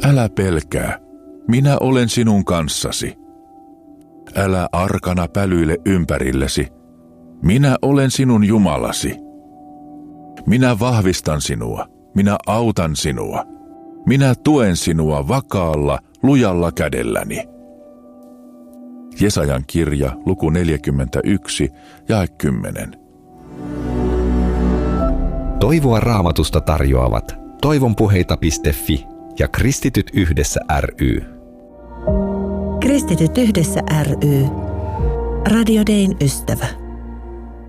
Älä pelkää, minä olen sinun kanssasi. Älä arkana pälyile ympärillesi, minä olen sinun Jumalasi. Minä vahvistan sinua, minä autan sinua, minä tuen sinua vakaalla, lujalla kädelläni. Jesajan kirja, luku 41, jae 10. Toivoa Raamatusta tarjoavat toivonpuheita.fi ja Kristityt yhdessä ry. Kristityt yhdessä ry. Radio Dayn ystävä.